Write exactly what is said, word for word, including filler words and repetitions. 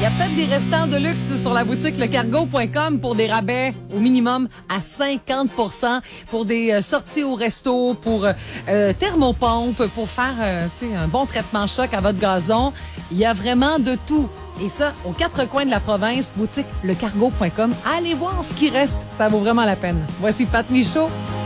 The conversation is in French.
y a peut-être des restants de luxe sur la boutique lecargo point com pour des rabais au minimum à cinquante pour cent pour des euh, sorties au resto, pour euh, thermopompe, pour faire euh, tu sais, un bon traitement choc à votre gazon. Il y a vraiment de tout. Et ça, aux quatre coins de la province, boutique lecargo point com. Allez voir ce qui reste. Ça vaut vraiment la peine. Voici Pat Michaud.